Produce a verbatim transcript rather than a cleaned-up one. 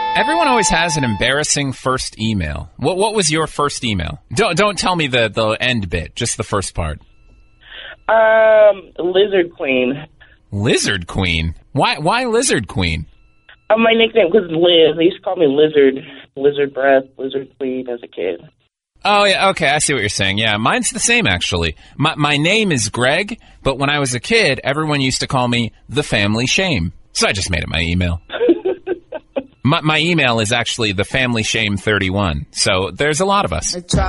Everyone always has an embarrassing first email. What what was your first email? Don't don't tell me the, the end bit, just the first part. Um, Lizard Queen. Lizard Queen? Why why Lizard Queen? Uh, my nickname was Liz. They used to call me Lizard, Lizard Breath, Lizard Queen as a kid. Oh, yeah, okay, I see what you're saying. Yeah, mine's the same, actually. My, my name is Greg, but when I was a kid, everyone used to call me The Family Shame. So I just made it my email. my, my email is actually The Family Shame thirty-one. So there's a lot of us.